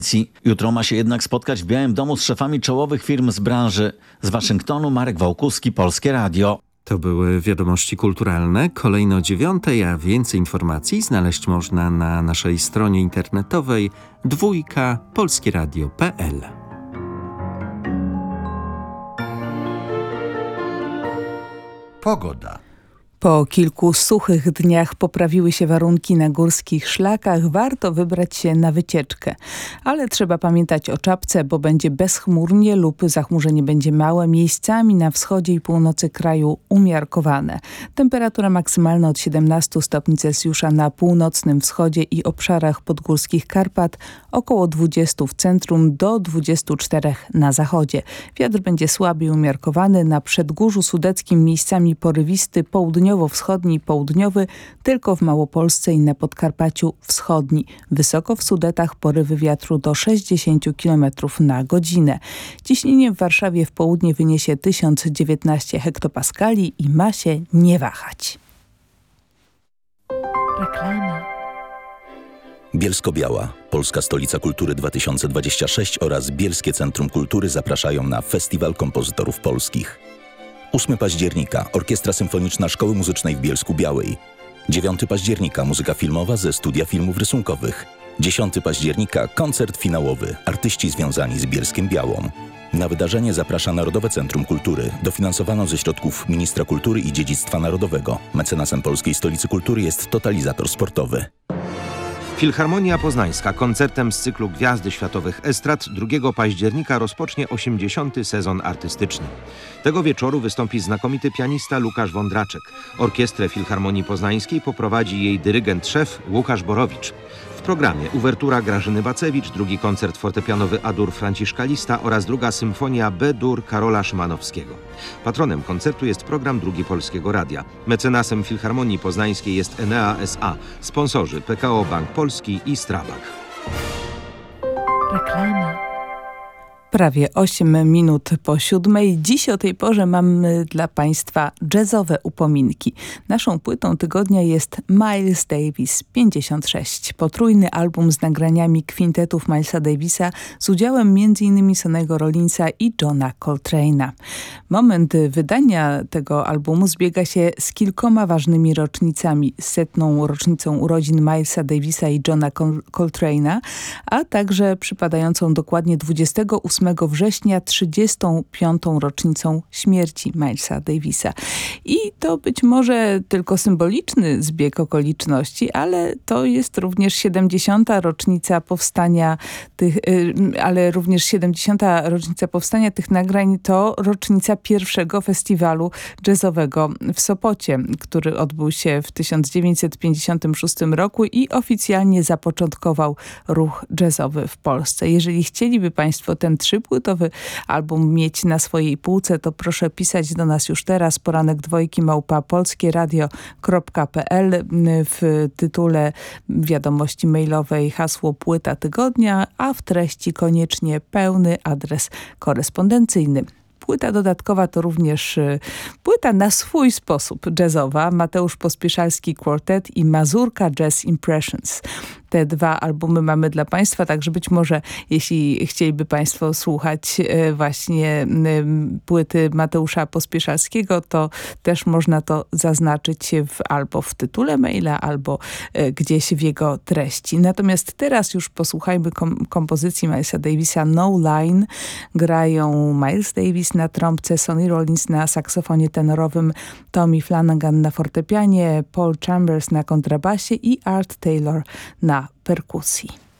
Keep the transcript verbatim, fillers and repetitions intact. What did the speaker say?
Jutro ma się jednak spotkać w Białym Domu z szefami czołowych firm z branży. Z Waszyngtonu Marek Wałkuski, Polskie Radio. To były wiadomości kulturalne. Kolejno o dziewiątej, a więcej informacji znaleźć można na naszej stronie internetowej dwójka polskieradio kropka p l. Pogoda. Po kilku suchych dniach poprawiły się warunki na górskich szlakach. Warto wybrać się na wycieczkę. Ale trzeba pamiętać o czapce, bo będzie bezchmurnie lub zachmurzenie będzie małe. Miejscami na wschodzie i północy kraju umiarkowane. Temperatura maksymalna od siedemnastu stopni Celsjusza na północnym wschodzie i obszarach podgórskich Karpat. Około dwudziestu w centrum do dwudziestu czterech na zachodzie. Wiatr będzie słaby i umiarkowany. Na Przedgórzu Sudeckim miejscami porywisty, południowo-wschodni i południowy, tylko w Małopolsce i na Podkarpaciu wschodni. Wysoko w Sudetach porywy wiatru do sześćdziesięciu kilometrów na godzinę. Ciśnienie w Warszawie w południe wyniesie tysiąc dziewiętnaście hektopaskali i ma się nie wahać. Reklama. Bielsko-Biała, Polska Stolica Kultury dwa tysiące dwadzieścia sześć oraz Bielskie Centrum Kultury zapraszają na Festiwal Kompozytorów Polskich. ósmego października Orkiestra Symfoniczna Szkoły Muzycznej w Bielsku-Białej. dziewiątego października muzyka filmowa ze Studia Filmów Rysunkowych. dziesiątego października koncert finałowy, artyści związani z Bielskiem-Białą. Na wydarzenie zaprasza Narodowe Centrum Kultury. Dofinansowano ze środków Ministra Kultury i Dziedzictwa Narodowego. Mecenasem Polskiej Stolicy Kultury jest Totalizator Sportowy. Filharmonia Poznańska koncertem z cyklu Gwiazdy Światowych Estrad drugiego października rozpocznie osiemdziesiąty sezon artystyczny. Tego wieczoru wystąpi znakomity pianista Łukasz Wądraczek. Orkiestrę Filharmonii Poznańskiej poprowadzi jej dyrygent szef Łukasz Borowicz. W programie uwertura Grażyny Bacewicz, drugi koncert fortepianowy A-dur Franciszka Lista oraz druga symfonia B-dur Karola Szymanowskiego. Patronem koncertu jest program Drugi Polskiego Radia. Mecenasem Filharmonii Poznańskiej jest Enea S A. Sponsorzy P K O Bank Polski i Strabag. Reklama. Prawie osiem minut po siódmej. Dziś o tej porze mamy dla Państwa jazzowe upominki. Naszą płytą tygodnia jest Miles Davis pięćdziesiąt sześć. Potrójny album z nagraniami kwintetów Milesa Davisa z udziałem między innymi Sonny'ego Rollinsa i Johna Coltrane'a. Moment wydania tego albumu zbiega się z kilkoma ważnymi rocznicami. Setną rocznicą urodzin Milesa Davisa i Johna Coltrane'a, a także przypadającą dokładnie dwudziestego ósmego września trzydziestą piątą rocznicą śmierci Milesa Davisa. I to być może tylko symboliczny zbieg okoliczności, ale to jest również siedemdziesiąta rocznica powstania tych, ale również siedemdziesiąta rocznica powstania tych nagrań to rocznica pierwszego festiwalu jazzowego w Sopocie, który odbył się w tysiąc dziewięćset pięćdziesiątym szóstym roku i oficjalnie zapoczątkował ruch jazzowy w Polsce. Jeżeli chcieliby Państwo ten trzypłytowy album mieć na swojej półce, to proszę pisać do nas już teraz. Poranek dwojki małpa polskieradio kropka p l. W tytule wiadomości mailowej hasło płyta tygodnia, a w treści koniecznie pełny adres korespondencyjny. Płyta dodatkowa to również płyta na swój sposób jazzowa. Mateusz Pospieszalski Quartet i Mazurka Jazz Impressions. Te dwa albumy mamy dla Państwa, także być może jeśli chcieliby Państwo słuchać właśnie płyty Mateusza Pospieszalskiego, to też można to zaznaczyć w, albo w tytule maila, albo gdzieś w jego treści. Natomiast teraz już posłuchajmy kom kompozycji Milesa Davisa No Line. Grają Miles Davis na trąbce, Sonny Rollins na saksofonie tenorowym, Tommy Flanagan na fortepianie, Paul Chambers na kontrabasie i Art Taylor na perkusji.